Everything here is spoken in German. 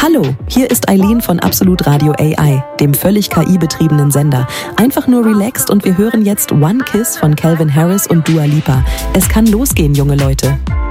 Hallo, hier ist Eileen von Absolut Radio AI, dem völlig KI-betriebenen Sender. Einfach nur relaxed und wir hören jetzt One Kiss von Calvin Harris und Dua Lipa. Es kann losgehen, junge Leute.